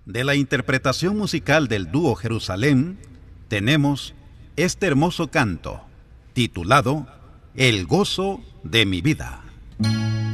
De la interpretación musical del dúo Jerusalén, tenemos este hermoso canto, titulado El gozo de mi vida.